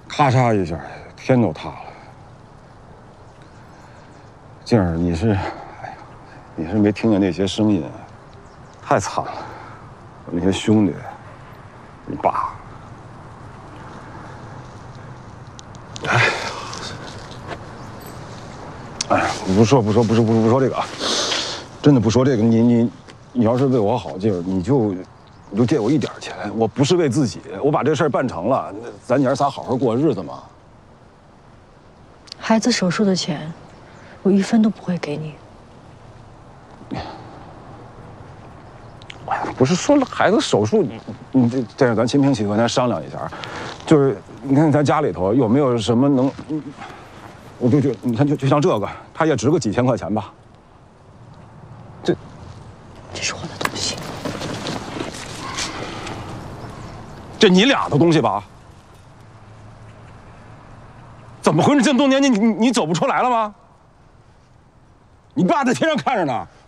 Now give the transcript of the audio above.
咔嚓一下，天都塌了。静儿，你是，哎呀，你是没听见那些声音，太惨了。我那些兄弟，你爸，哎呀，不说这个啊，真的不说这个。你要是为我好，静儿，你就借我一点钱。我不是为自己，我把这事儿办成了，咱娘仨好好过日子嘛。 孩子手术的钱，我1分都不会给你。 哎呀，不是说了孩子手术，你这样咱心平气和，咱商量一下。就是你看咱家里头有没有什么能，我就你看就像这个，它也值个几千块钱吧。这是我的东西。 这你俩的东西吧？怎么回事？这么多年你走不出来了吗？你爸在天上看着呢。